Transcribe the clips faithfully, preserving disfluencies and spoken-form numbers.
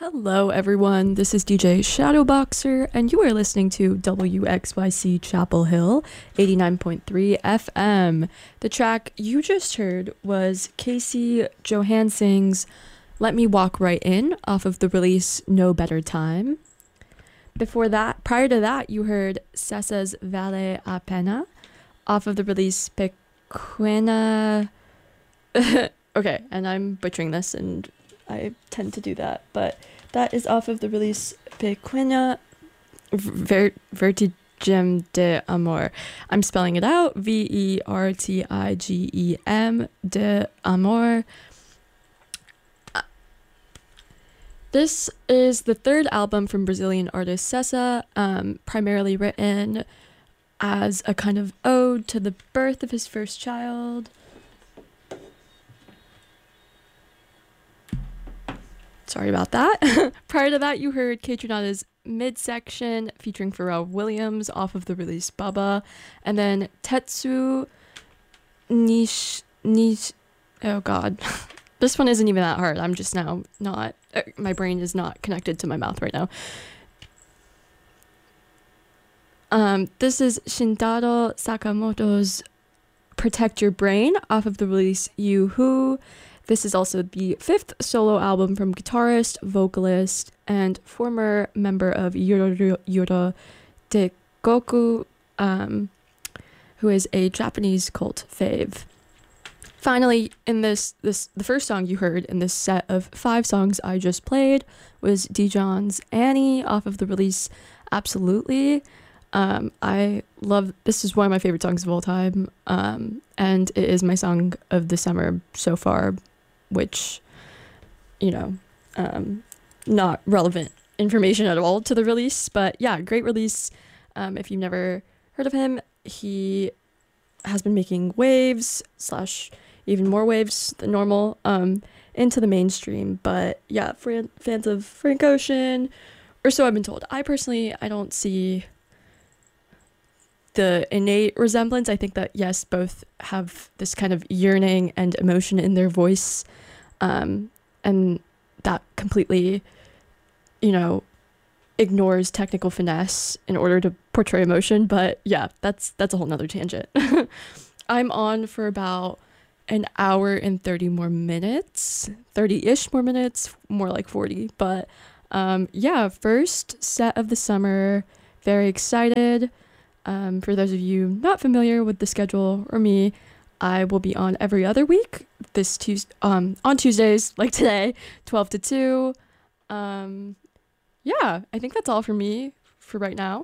Hello, everyone. This is D J Shadowboxer, and you are listening to W X Y C Chapel Hill, eighty-nine point three F M. The track you just heard was Casey Johansson's Let Me Walk Right In off of the release No Better Time. Before that, prior to that, you heard Sessa's Vale a Pena off of the release Pequena. Okay, and I'm butchering this, and I tend to do that, but that is off of the release Pequena Ver- Vertigem de Amor. I'm spelling it out, V E R T I G E M de Amor. Uh, This is the third album from Brazilian artist Sessa, um, primarily written as a kind of ode to the birth of his first child. Sorry about that. Prior to that, you heard Kaytranada's Midsection featuring Pharrell Williams off of the release Baba. And then Tetsu Nish... Nish... Oh, God. This one isn't even that hard. I'm just now not... Uh, my brain is not connected to my mouth right now. Um, this is Shintaro Sakamoto's Protect Your Brain off of the release You Who. This is also the fifth solo album from guitarist, vocalist, and former member of Yoro Yoro Tegoku, um, who is a Japanese cult fave. Finally, in this, this the first song you heard in this set of five songs I just played was Dijon's Annie off of the release Absolutely. Um, I love, this is one of my favorite songs of all time, um, and it is my song of the summer so far, which, you know, um, not relevant information at all to the release, but yeah, great release. Um, if you've never heard of him, he has been making waves slash even more waves than normal um, into the mainstream. But yeah, fran- fans of Frank Ocean, or so I've been told. I personally, I don't see the innate resemblance. I think that, yes, both have this kind of yearning and emotion in their voice, um, and that completely, you know, ignores technical finesse in order to portray emotion. But yeah, that's that's a whole nother tangent. I'm on for about an hour and thirty more minutes, thirty-ish more minutes, more like forty. But um, yeah, first set of the summer, very excited. Um, for those of you not familiar with the schedule or me, I will be on every other week. This Tuesday, um, on Tuesdays, like today, twelve to two. Um, yeah, I think that's all for me for right now.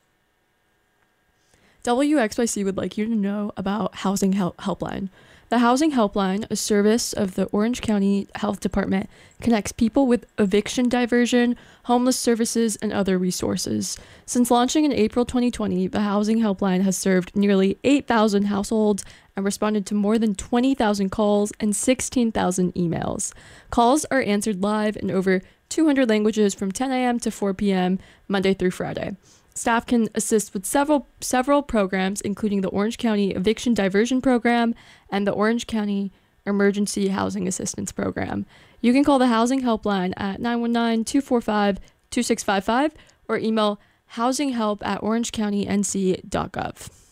W X Y C would like you to know about Housing Help Helpline. The Housing Helpline, a service of the Orange County Health Department, connects people with eviction diversion, homeless services, and other resources. Since launching in April twenty twenty, the Housing Helpline has served nearly eight thousand households and responded to more than twenty thousand calls and sixteen thousand emails. Calls are answered live in over two hundred languages from ten a.m. to four p.m. Monday through Friday. Staff can assist with several several programs, including the Orange County Eviction Diversion Program and the Orange County Emergency Housing Assistance Program. You can call the Housing Helpline at nine one nine, two four five, two six five five or email housinghelp at orange county n c dot gov.